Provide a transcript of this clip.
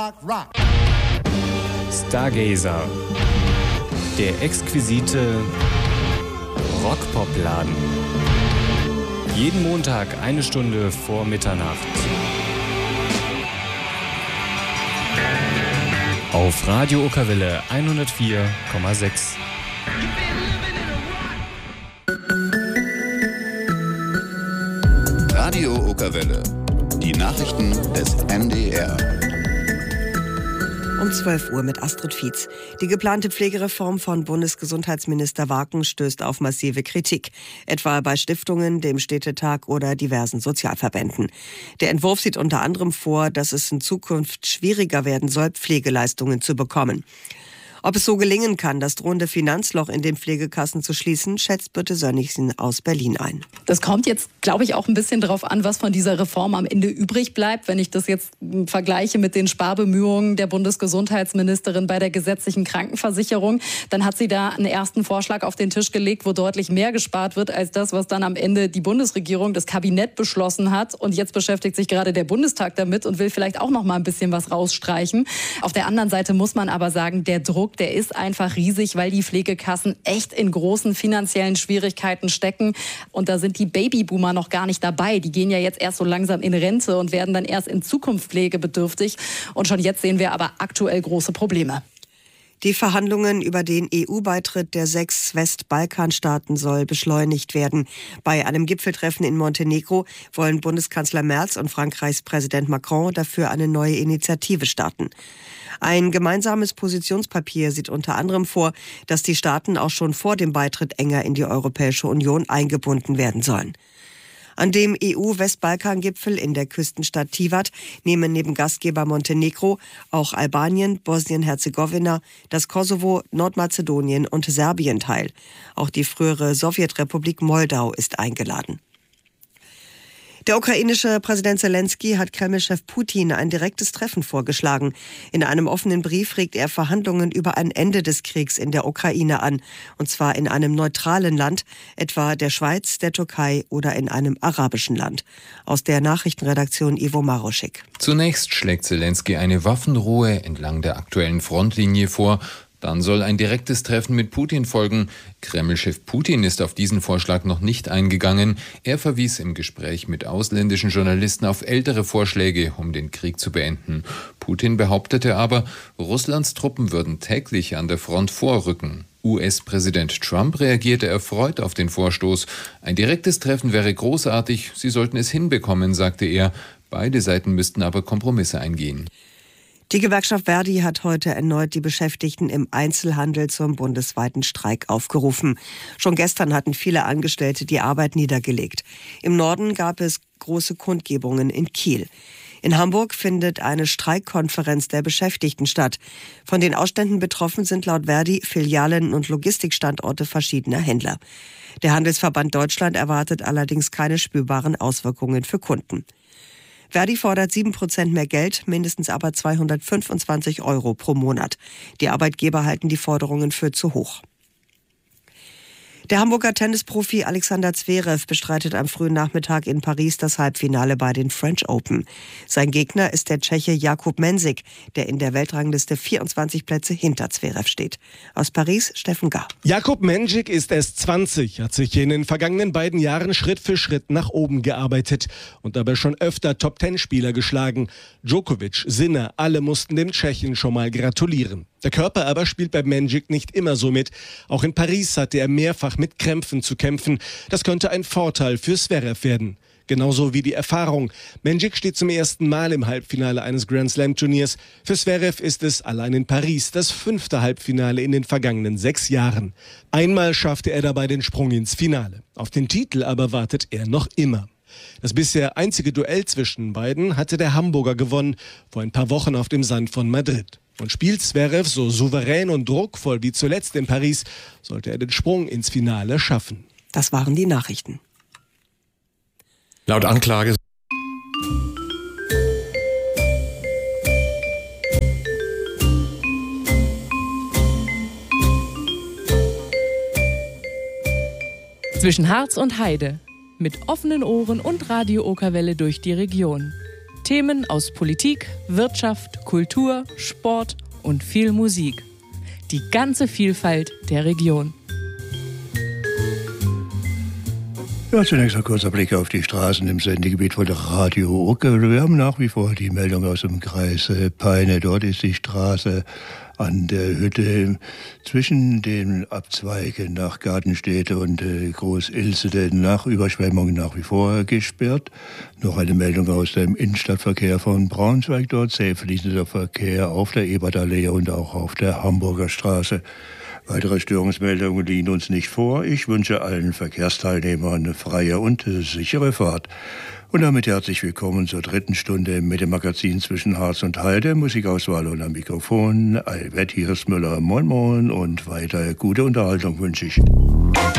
Stargazer, der exquisite Rock-Pop-Laden. Jeden Montag 1 Stunde vor Mitternacht. Auf Radio Okerwelle 104,6. Radio Okerwelle. Die Nachrichten des NDR. Um 12 Uhr mit Astrid Fietz. Die geplante Pflegereform von Bundesgesundheitsminister Waken stößt auf massive Kritik, etwa bei Stiftungen, dem Städtetag oder diversen Sozialverbänden. Der Entwurf sieht unter anderem vor, dass es in Zukunft schwieriger werden soll, Pflegeleistungen zu bekommen. Ob es so gelingen kann, das drohende Finanzloch in den Pflegekassen zu schließen, schätzt Birte Sönnigsen aus Berlin ein. Das kommt jetzt, glaube ich, auch ein bisschen darauf an, was von dieser Reform am Ende übrig bleibt. Wenn ich das jetzt vergleiche mit den Sparbemühungen der Bundesgesundheitsministerin bei der gesetzlichen Krankenversicherung, dann hat sie da einen ersten Vorschlag auf den Tisch gelegt, wo deutlich mehr gespart wird als das, was dann am Ende die Bundesregierung, das Kabinett beschlossen hat. Und jetzt beschäftigt sich gerade der Bundestag damit und will vielleicht auch noch mal ein bisschen was rausstreichen. Auf der anderen Seite muss man aber sagen, der Druck, der ist einfach riesig, weil die Pflegekassen echt in großen finanziellen Schwierigkeiten stecken. Und da sind die Babyboomer noch gar nicht dabei. Die gehen ja jetzt erst so langsam in Rente und werden dann erst in Zukunft pflegebedürftig. Und schon jetzt sehen wir aber aktuell große Probleme. Die Verhandlungen über den EU-Beitritt der 6 Westbalkanstaaten soll beschleunigt werden. Bei einem Gipfeltreffen in Montenegro wollen Bundeskanzler Merz und Frankreichs Präsident Macron dafür eine neue Initiative starten. Ein gemeinsames Positionspapier sieht unter anderem vor, dass die Staaten auch schon vor dem Beitritt enger in die Europäische Union eingebunden werden sollen. An dem EU-Westbalkan-Gipfel in der Küstenstadt Tivat nehmen neben Gastgeber Montenegro auch Albanien, Bosnien-Herzegowina, das Kosovo, Nordmazedonien und Serbien teil. Auch die frühere Sowjetrepublik Moldau ist eingeladen. Der ukrainische Präsident Zelensky hat Kreml-Chef Putin ein direktes Treffen vorgeschlagen. In einem offenen Brief regt er Verhandlungen über ein Ende des Kriegs in der Ukraine an. Und zwar in einem neutralen Land, etwa der Schweiz, der Türkei oder in einem arabischen Land. Aus der Nachrichtenredaktion Ivo Maroschik. Zunächst schlägt Zelensky eine Waffenruhe entlang der aktuellen Frontlinie vor. Dann soll ein direktes Treffen mit Putin folgen. Kreml-Chef Putin ist auf diesen Vorschlag noch nicht eingegangen. Er verwies im Gespräch mit ausländischen Journalisten auf ältere Vorschläge, um den Krieg zu beenden. Putin behauptete aber, Russlands Truppen würden täglich an der Front vorrücken. US-Präsident Trump reagierte erfreut auf den Vorstoß. Ein direktes Treffen wäre großartig, sie sollten es hinbekommen, sagte er. Beide Seiten müssten aber Kompromisse eingehen. Die Gewerkschaft Verdi hat heute erneut die Beschäftigten im Einzelhandel zum bundesweiten Streik aufgerufen. Schon gestern hatten viele Angestellte die Arbeit niedergelegt. Im Norden gab es große Kundgebungen in Kiel. In Hamburg findet eine Streikkonferenz der Beschäftigten statt. Von den Ausständen betroffen sind laut Verdi Filialen und Logistikstandorte verschiedener Händler. Der Handelsverband Deutschland erwartet allerdings keine spürbaren Auswirkungen für Kunden. Verdi fordert 7% mehr Geld, mindestens aber 225 € pro Monat. Die Arbeitgeber halten die Forderungen für zu hoch. Der Hamburger Tennisprofi Alexander Zverev bestreitet am frühen Nachmittag in Paris das Halbfinale bei den French Open. Sein Gegner ist der Tscheche Jakub Mensik, der in der Weltrangliste 24 Plätze hinter Zverev steht. Aus Paris, Steffen Gar. Jakub Mensik ist erst 20, hat sich in den vergangenen beiden Jahren Schritt für Schritt nach oben gearbeitet und dabei schon öfter Top-10-Spieler geschlagen. Djokovic, Sinner, alle mussten dem Tschechen schon mal gratulieren. Der Körper aber spielt bei Mensik nicht immer so mit. Auch in Paris hatte er mehrfach mit Krämpfen zu kämpfen. Das könnte ein Vorteil für Zverev werden. Genauso wie die Erfahrung. Mensik steht zum ersten Mal im Halbfinale eines Grand-Slam-Turniers. Für Zverev ist es allein in Paris das 5. Halbfinale in den vergangenen 6 Jahren. Einmal schaffte er dabei den Sprung ins Finale. Auf den Titel aber wartet er noch immer. Das bisher einzige Duell zwischen beiden hatte der Hamburger gewonnen, vor ein paar Wochen auf dem Sand von Madrid. Und spielt Zverev so souverän und druckvoll wie zuletzt in Paris, sollte er den Sprung ins Finale schaffen. Das waren die Nachrichten. Laut Anklage zwischen Harz und Heide. Mit offenen Ohren und Radio Okerwelle durch die Region. Themen aus Politik, Wirtschaft, Kultur, Sport und viel Musik. Die ganze Vielfalt der Region. Ja, zunächst ein kurzer Blick auf die Straßen im Sendegebiet von Radio Ucke. Wir haben nach wie vor die Meldung aus dem Kreis Peine. Dort ist die Straße an der Hütte zwischen den Abzweigen nach Gartenstädte und Groß-Ilsede nach Überschwemmungen nach wie vor gesperrt. Noch eine Meldung aus dem Innenstadtverkehr von Braunschweig. Dort sehr fließender Verkehr auf der Ebertallee und auch auf der Hamburger Straße. Weitere Störungsmeldungen liegen uns nicht vor. Ich wünsche allen Verkehrsteilnehmern eine freie und sichere Fahrt. Und damit herzlich willkommen zur 3. Stunde mit dem Magazin zwischen Harz und Heide. Musikauswahl und am Mikrofon Albert Hirschmüller. Moin Moin und weiter gute Unterhaltung wünsche ich.